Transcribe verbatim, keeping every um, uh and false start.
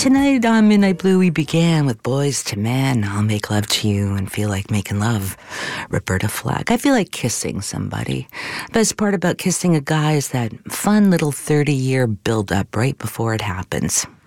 Tonight on Midnight Blue, we began with Boys to Men, I'll Make Love to You and Feel Like Making Love, Roberta Flack. I feel like kissing somebody. Best part about kissing a guy is that fun little thirty-year build-up right before it happens.